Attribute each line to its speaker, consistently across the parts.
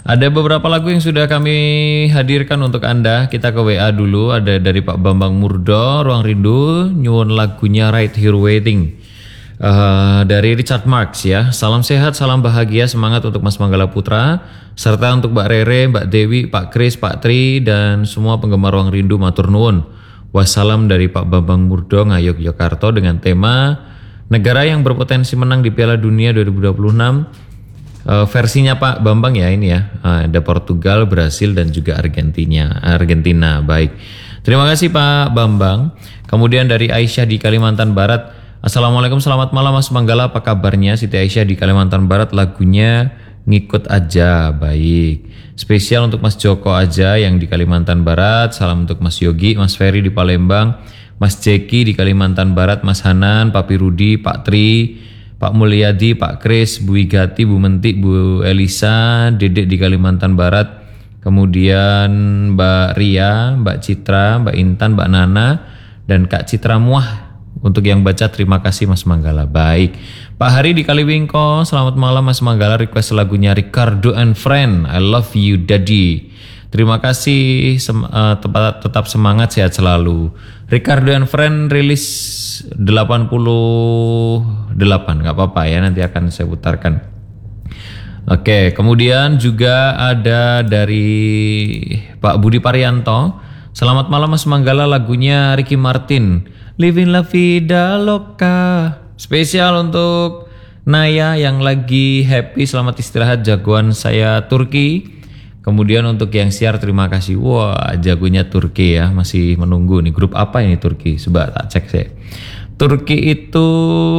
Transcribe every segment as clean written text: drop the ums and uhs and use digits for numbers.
Speaker 1: Ada beberapa lagu yang sudah kami hadirkan untuk Anda. Kita ke WA dulu. Ada dari Pak Bambang Murdo, Ruang Rindu, nyuwun lagunya Right Here Waiting. Dari Richard Marx ya. Salam sehat, salam bahagia, semangat untuk Mas Manggala Putra, serta untuk Mbak Rere, Mbak Dewi, Pak Kris, Pak Tri, dan semua penggemar Ruang Rindu matur nuwun. Wassalam dari Pak Bambang Murdo, Ngayog Yogyakarta, dengan tema negara yang berpotensi menang di Piala Dunia 2026. Versinya Pak Bambang ya ini ya. Ada Portugal, Brasil, dan juga Argentina. Baik. Terima kasih Pak Bambang. Kemudian dari Aisyah di Kalimantan Barat. Assalamualaikum, selamat malam Mas Manggala, apa kabarnya? Siti Aisyah di Kalimantan Barat, lagunya Ngikut Aja. Baik. Spesial untuk Mas Joko aja yang di Kalimantan Barat. Salam untuk Mas Yogi, Mas Ferry di Palembang, Mas Jeki di Kalimantan Barat, Mas Hanan, Papi Rudi, Pak Tri, Pak Mulyadi, Pak Kris, Bu Igati, Bu Mentik, Bu Elisa, Dedek di Kalimantan Barat. Kemudian Mbak Ria, Mbak Citra, Mbak Intan, Mbak Nana, dan Kak Citra Muah. Untuk yang baca terima kasih Mas Manggala. Baik. Pak Hari di Kaliwingko, selamat malam Mas Manggala, request lagunya Ricardo and Friend, I Love You Daddy. Terima kasih, tetap semangat, sehat selalu. Ricardo and Friend rilis 88, gak apa-apa ya, nanti akan saya putarkan. Oke, kemudian juga ada dari Pak Budi Parianto. Selamat malam Mas Manggala, lagunya Ricky Martin, Living La Vida Loca. Spesial untuk Naya yang lagi happy, selamat istirahat jagoan saya Turki. Kemudian untuk yang siar terima kasih. Wah, jagonya Turki ya, masih menunggu nih. Grup apa ini Turki? Coba tak cek saya. Turki itu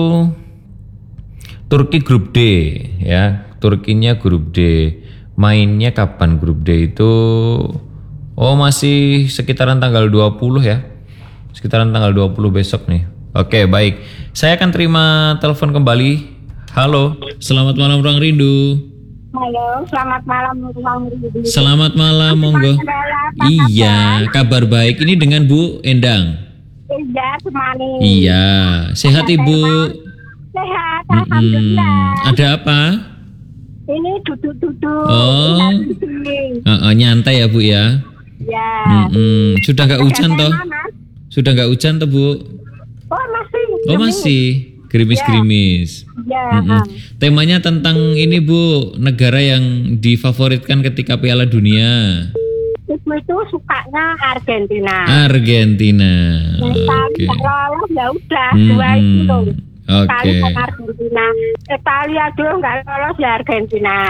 Speaker 1: Turki grup D ya. Turkinya grup D. Mainnya kapan grup D itu? Oh, masih sekitaran tanggal 20 ya. Sekitaran tanggal 20 besok nih. Oke, baik. Saya akan terima telepon kembali. Halo, selamat malam Ruang Rindu.
Speaker 2: Halo, selamat malam Ruang Rindu.
Speaker 1: Selamat malam, monggo. Iya, kabar baik. Ini dengan Bu Endang.
Speaker 2: Iya, temani.
Speaker 1: Iya, sehat Ibu?
Speaker 2: Sehat, alhamdulillah.
Speaker 1: Ada apa?
Speaker 2: Ini duduk-duduk.
Speaker 1: Oh, nyantai ya Bu ya?
Speaker 2: Ya.
Speaker 1: Sudah nggak hujan toh? Sudah nggak hujan toh Bu?
Speaker 2: Oh masih.
Speaker 1: Oh masih, gerimis-gerimis.
Speaker 2: Ya.
Speaker 1: Temanya tentang ini Bu, negara yang difavoritkan ketika Piala Dunia.
Speaker 2: Itu sukanya Argentina.
Speaker 1: Argentina.
Speaker 2: Oke. Kalau ya udah dua itu loh.
Speaker 1: Oke.
Speaker 2: Argentina. Italia dulu nggak lolos ya Argentina.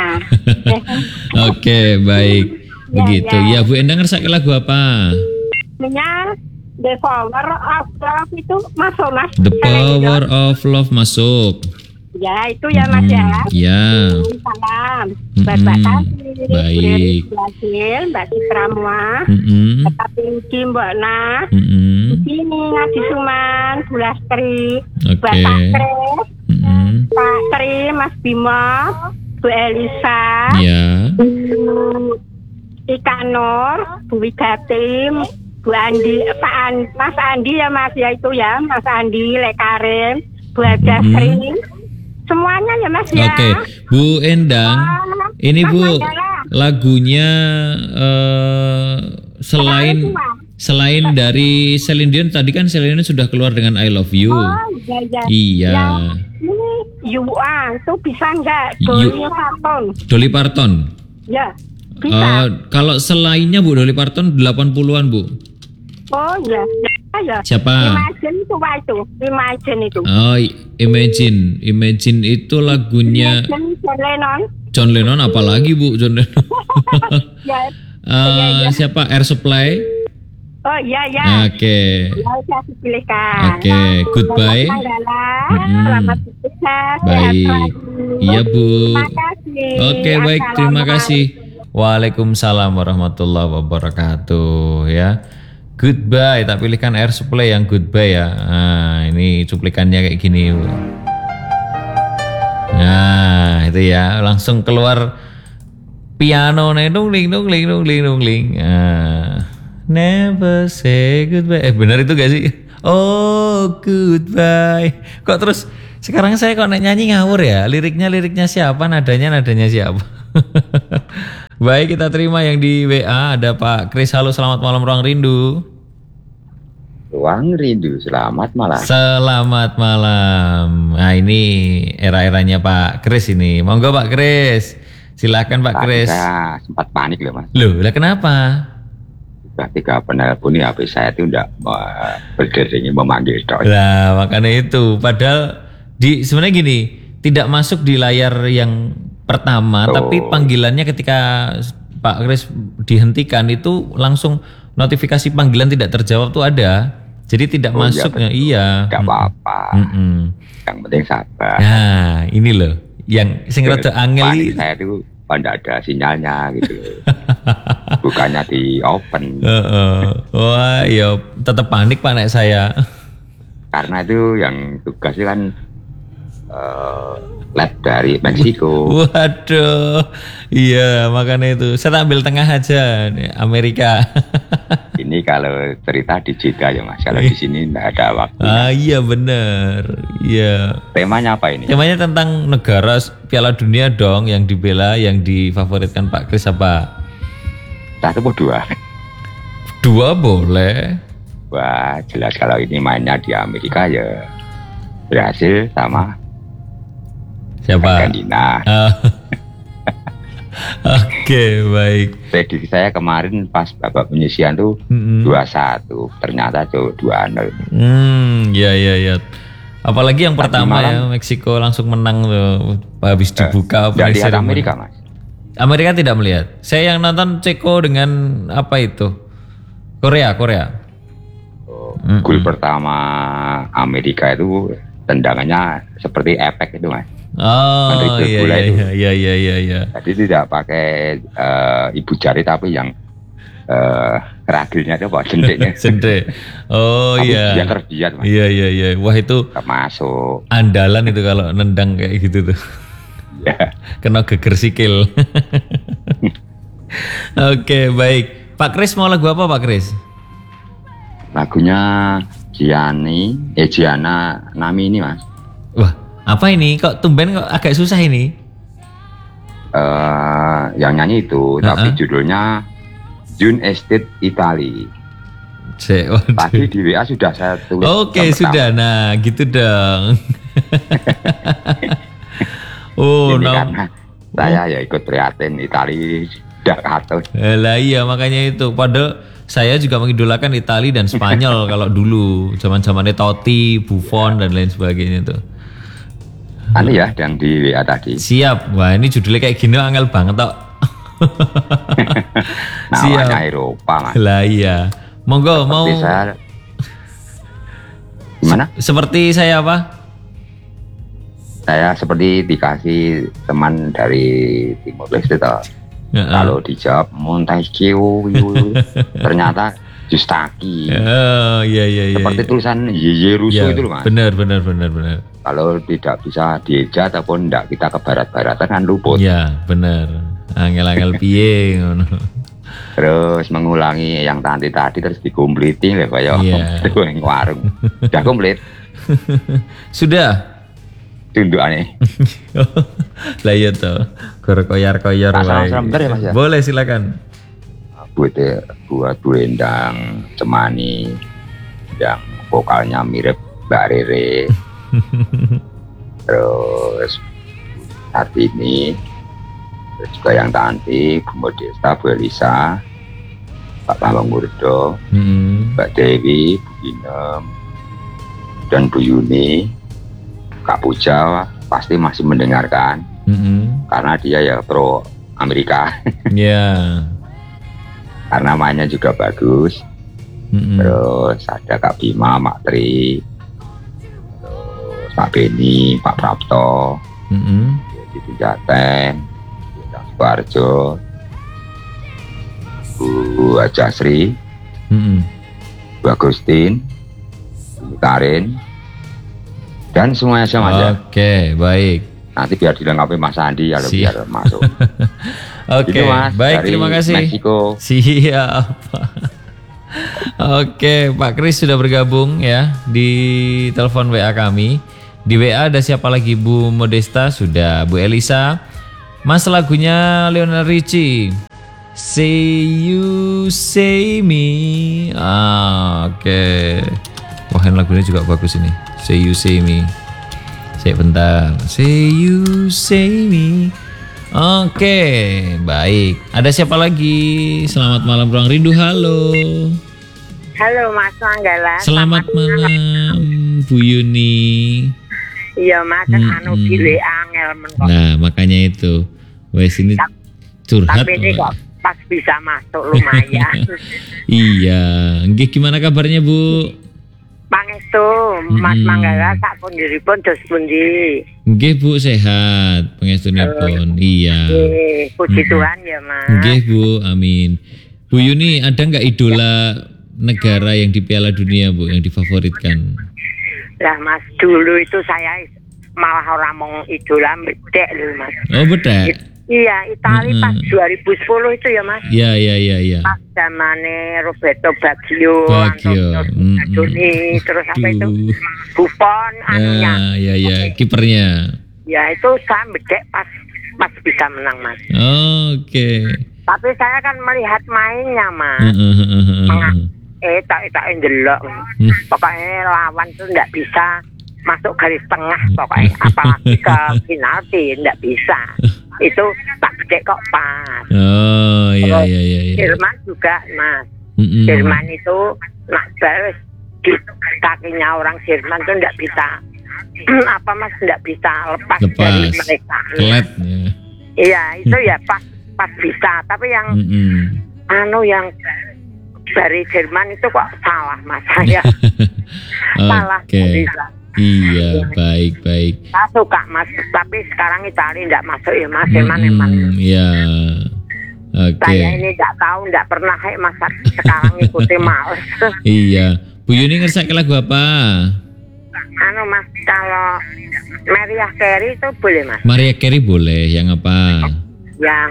Speaker 1: Oke, baik. Begitu. Ya Bu Endang ngerasa lagu apa?
Speaker 2: The Power of Love itu masuk Mas.
Speaker 1: The Power of Love masuk.
Speaker 2: Ya itu ya Mas ya.
Speaker 1: Ya.
Speaker 2: Salam. Mbak Kasih.
Speaker 1: Baik.
Speaker 2: Mbak Citra Muah. Tetap tinggi Mbak Nah. Di sini Ngadi Suman, Bu Lastri, Mbak Kris, Pak Tri, Mas Bimo, Bu Elisa.
Speaker 1: Ya.
Speaker 2: Ika Nur, Bu Wigatim, Bu Andi, Mas Andi ya Mas ya itu ya, Mas Andi, Lekarim, Bu Ajasri, semuanya ya Mas ya.
Speaker 1: Oke, Bu Endang, ini Bu lagunya selain dari Celine Dion, tadi kan Celine Dion sudah keluar dengan I Love You.
Speaker 2: Oh iya.
Speaker 1: Iya.
Speaker 2: Ini itu bisa nggak?
Speaker 1: Dolly Parton.
Speaker 2: Ya. Bisa.
Speaker 1: Kalau selainnya Bu, Dolly Parton 80-an Bu.
Speaker 2: Oh iya. Ya.
Speaker 1: Siapa?
Speaker 2: Imagine itu.
Speaker 1: Oh, Imagine itu lagunya John Lennon apalagi Bu, John Lennon. Siapa? Air Supply.
Speaker 2: Oh iya.
Speaker 1: Oke.
Speaker 2: Saya pilihkan.
Speaker 1: Oke, Goodbye.
Speaker 2: Selamat beristirahat.
Speaker 1: Baik. Iya Bu.
Speaker 2: Terima kasih.
Speaker 1: Oke, baik, terima kasih. Waalaikumsalam warahmatullahi wabarakatuh ya. Goodbye, tak pilihkan Air Supply yang Goodbye ya. Nah, ini cuplikannya kayak gini. Nah, itu ya, langsung keluar piano nih, nungling. Never say goodbye. Benar itu gak sih? Oh, goodbye. Kok terus sekarang saya kok nyanyi ngawur ya? Liriknya siapa, nadanya siapa? Baik, kita terima yang di WA. Ada Pak Kris. Halo, selamat malam Ruang Rindu.
Speaker 3: Ruang Rindu, selamat malam.
Speaker 1: Selamat malam. Nah, ini era-eranya Pak Kris ini. Monggo Pak Kris. Silakan Pak Kris.
Speaker 3: Saya sempat panik loh Mas.
Speaker 1: Loh, lah kenapa?
Speaker 3: Ketika penelpon ini HP saya itu tidak berdering memanggil doi.
Speaker 1: Lah, makanya itu. Padahal sebenarnya gini, tidak masuk di layar yang pertama, tapi panggilannya ketika Pak Kris dihentikan itu langsung notifikasi panggilan tidak terjawab tuh ada. Jadi tidak masuk ya. Iya.
Speaker 3: Gak apa-apa. Yang penting sabar.
Speaker 1: Nah, ini loh yang sing rada angel.
Speaker 3: Saya itu tidak ada sinyalnya gitu. Bukannya di open.
Speaker 1: Wah, ya tetap panik Pak saya.
Speaker 3: Karena itu yang tugasnya kan lab dari Meksiko.
Speaker 1: Waduh, iya makanya itu. Saya ambil tengah aja, Amerika.
Speaker 3: Ini kalau cerita di Jeddah ya Mas. Kalau di sini tidak ada waktu.
Speaker 1: Ah iya benar, iya.
Speaker 3: Temanya apa ini?
Speaker 1: Temanya tentang negara Piala Dunia dong, yang dibela, yang difavoritkan Pak Kris apa?
Speaker 3: Satu atau dua?
Speaker 1: Dua boleh.
Speaker 3: Wah jelas kalau ini mainnya di Amerika ya Brasil sama
Speaker 1: siapa?
Speaker 3: Argentina.
Speaker 1: Oke, baik.
Speaker 3: Prediksi saya kemarin pas babak penyisian tuh 2-1, ternyata tuh 2-0.
Speaker 1: Ya. Apalagi yang pertama ya, Meksiko langsung menang tuh habis dibuka.
Speaker 3: Tidak lihat Amerika Mas?
Speaker 1: Amerika tidak melihat. Saya yang nonton Ceko dengan apa itu? Korea.
Speaker 3: Gol pertama Amerika itu tendangannya seperti efek itu Mas.
Speaker 1: Oh iya.
Speaker 3: Jadi tidak pakai ibu jari tapi yang ragilnya itu apa jendeknya.
Speaker 1: Jendek. Oh tapi iya.
Speaker 3: Dia terbiat Mas.
Speaker 1: Iya. Wah itu
Speaker 3: masuk.
Speaker 1: Andalan itu kalau nendang kayak gitu tuh.
Speaker 3: Ya.
Speaker 1: Kena geger sikil. Oke, baik. Pak Kris mau lagu apa Pak Kris?
Speaker 3: Lagunya Gianna Nami ini Mas.
Speaker 1: Wah, apa ini? Kok tumben kok agak susah ini?
Speaker 3: Yang nyanyi itu, tapi judulnya June Estate Italy. Tadi di WA sudah saya tulis.
Speaker 1: Oke, sudah. Nah, gitu dong.
Speaker 3: Ini karena saya ya ikut prihatin Italia tidak katut.
Speaker 1: Lah iya makanya itu. Padahal saya juga mengidolakan Italia dan Spanyol kalau dulu zaman-zamannya Totti, Buffon dan lain sebagainya itu.
Speaker 3: Anu ya yang di WA tadi.
Speaker 1: Siap. Wah ini judulnya kayak gini angel banget tok.
Speaker 3: Namanya Eropa Mas.
Speaker 1: Lah iya. Monggo seperti mau.
Speaker 3: Saya... Gimana?
Speaker 1: Seperti saya apa?
Speaker 3: Saya seperti dikasih teman dari Timur Leste toh. Kalau dijawab Montesquieu ternyata Justaki.
Speaker 1: Oh iya.
Speaker 3: Seperti tulisan Yerusu itu loh Mas.
Speaker 1: Benar.
Speaker 3: Kalau tidak bisa dieja ataupun tidak kita ke barat-baratan kan luput.
Speaker 1: Iya benar. Angel-angel piye ngono.
Speaker 3: Terus mengulangi yang tadi terus dikompliti ya Pak ya. Itu yang warung. Sudah komplit.
Speaker 1: Sudah.
Speaker 3: Tunduk aneh.
Speaker 1: Lah iya toh. Koyar-koyar wae.
Speaker 3: Ya, Mas, ya?
Speaker 1: Boleh silakan.
Speaker 3: Buat Bu Endang Cemani yang vokalnya mirip Mbak Rere. Terus Kartini. Terus juga yang Tanti, Bu Modesta, Bu Elisa, Pak Bambang Murdo, Mbak Dewi, Bu Inem, dan Bu Yuni, Kak Puja pasti masih mendengarkan karena dia ya pro Amerika. Karena mainnya juga bagus. Terus ada Kak Bima, Mak Tri, terus Pak Beni, Pak Prapto, Titi Jaten, Suarjo, Bu Ajasri, Bu Agustin, Bu Karin, dan semuanya sama aja.
Speaker 1: Oke, baik.
Speaker 3: Nanti biar dilengkapi Mas Andi kalau biar masuk.
Speaker 1: Oke, baik, terima kasih.
Speaker 3: Meksiko.
Speaker 1: Siap. Oke, Pak Kris sudah bergabung ya di telepon WA kami. Di WA ada siapa lagi? Bu Modesta sudah, Bu Elisa. Mas lagunya Lionel Richie. Say You Say Me. Oke. Wah, lagunya juga bagus ini. Say You Say Me. Saya bentar. Say You Say Me. Oke, baik. Ada siapa lagi? Selamat malam Ruang Rindu. Halo.
Speaker 2: Halo Mas Manggala.
Speaker 1: Selamat malam Bu Yuni.
Speaker 2: Iya Mas, anu gile angel men kok.
Speaker 1: Nah, makanya itu. Wes ini curhat.
Speaker 2: Tapi ini kok pas bisa masuk lumayan.
Speaker 1: Iya. Nggih, gimana kabarnya Bu?
Speaker 2: Pangestu, Mas Manggala sak pundhiripun dos pundi?
Speaker 1: Nggih Bu, sehat pangestunipun. Iya.
Speaker 2: Nggih, puji Tuhan ya Mas.
Speaker 1: Nggih Bu, amin. Bu Yuni, ada nggak idola negara yang di Piala Dunia Bu, yang difavoritkan?
Speaker 2: Lah Mas, dulu itu saya malah orang mau idola bedek loh Mas.
Speaker 1: Oh, bedek?
Speaker 2: Iya, Italia pas 2010 itu ya Mas.
Speaker 1: Iya.
Speaker 2: Pas zamane Roberto Baggio, Antonio Donini, terus apa itu Buffon, anunya.
Speaker 1: Iya, kipernya.
Speaker 2: Ya itu saya bedek pas bisa menang Mas.
Speaker 1: Oke.
Speaker 2: Tapi saya kan melihat mainnya Mas. Tak ndelok. Pokoknya lawan tuh nggak bisa masuk garis tengah pokoknya, apalagi ke penalti nggak bisa. Itu tak gede kok pas.
Speaker 1: Oh iya.
Speaker 2: Jerman juga Mas. Jerman itu nak baris di kakinya orang Jerman tuh nggak bisa Mas nggak bisa lepas dari mereka.
Speaker 1: Kelet.
Speaker 2: Iya itu ya pas bisa. Tapi yang yang dari Jerman itu kok salah Mas saya. Salah.
Speaker 1: Iya, baik.
Speaker 2: Saya suka Mas, tapi sekarang Italia tidak masuk ya Mas, emang.
Speaker 1: Iya, oke.
Speaker 2: Saya ini tidak tahu, tidak pernah Mas, sekarang ikuti males.
Speaker 1: Iya, Bu Yuni ngerasa lagu apa?
Speaker 2: Mas, kalau Mariah Carey itu boleh Mas?
Speaker 1: Mariah Carey boleh, yang apa?
Speaker 2: Yang,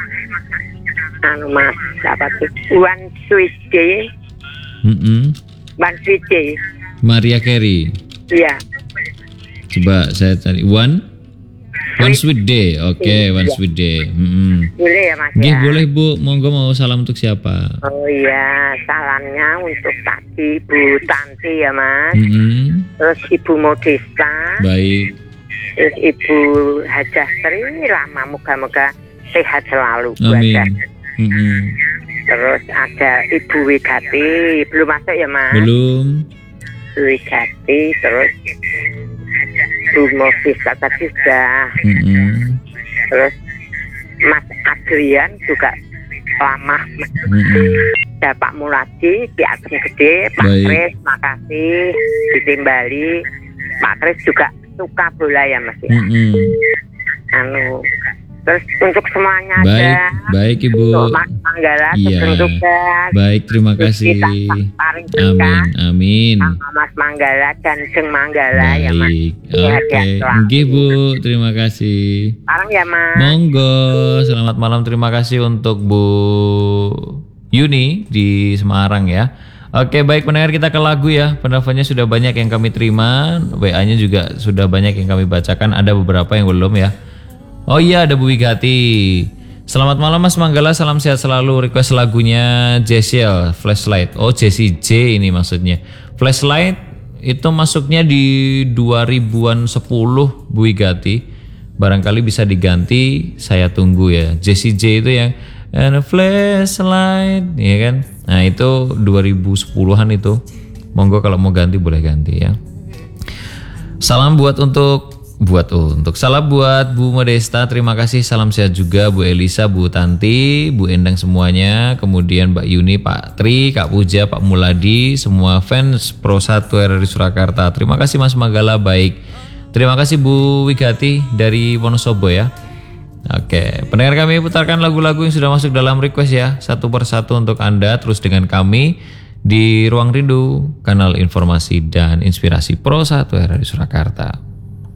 Speaker 2: Mas, apa tuh? One Sweet Day. One Sweet Day.
Speaker 1: Mariah Carey.
Speaker 2: Iya.
Speaker 1: Coba saya cari One Sweet Day. Oke, One Sweet Day.
Speaker 2: Boleh ya Mas
Speaker 1: ya?
Speaker 2: Boleh
Speaker 1: Bu, monggo mau salam untuk siapa?
Speaker 2: Oh iya, salamnya untuk tadi Bu Tanti ya Mas. Terus Ibu Modesta.
Speaker 1: Baik.
Speaker 2: Terus Ibu Hajah Sri Rama, moga-moga sehat selalu.
Speaker 1: Amin.
Speaker 2: Terus ada Ibu Widati, belum masuk ya Mas?
Speaker 1: Belum.
Speaker 2: Widati, terus Bu Movisa tadi sudah. Terus Mas Adrian juga lama. Ada Pak Muladi di Atem Gede, Pak Kris, makasih ditimbali. Pak Kris juga suka bola ya Mas ya. Terus untuk semuanya
Speaker 1: baik Ibu.
Speaker 2: Untuk Mas Manggala tugas.
Speaker 1: Baik, terima kasih. Amin.
Speaker 2: Sama Mas Manggala dan Jeng Manggala ya Mas.
Speaker 1: Oke. Nggih Bu, terima kasih.
Speaker 2: Sekarang ya Mas.
Speaker 1: Monggo, selamat malam. Terima kasih untuk Bu Yuni di Semarang ya. Oke, baik pendengar, kita ke lagu ya. Penelponnya sudah banyak yang kami terima, WA-nya juga sudah banyak yang kami bacakan. Ada beberapa yang belum ya. Oh iya, ada Bu Wigati. Selamat malam Mas Manggala, salam sehat selalu. Request lagunya Jesiel, Flashlight. Oh, Jessie J ini maksudnya. Flashlight itu masuknya di 2000-an 10 Bu Wigati. Barangkali bisa diganti, saya tunggu ya. Jessie J itu yang and a flashlight, ya kan? Nah itu 2010-an itu. Monggo kalau mau ganti boleh ganti ya. Salam salam buat Bu Modesta, terima kasih. Salam sehat juga Bu Elisa, Bu Tanti, Bu Endang semuanya. Kemudian Mbak Yuni, Pak Tri, Kak Puja, Pak Muladi, semua fans Pro 1 RRI Surakarta. Terima kasih Mas Manggala, baik. Terima kasih Bu Wigati dari Wonosobo ya. Oke, pendengar kami putarkan lagu-lagu yang sudah masuk dalam request ya, satu persatu untuk Anda. Terus dengan kami di Ruang Rindu, kanal informasi dan inspirasi Pro 1 RRI Surakarta.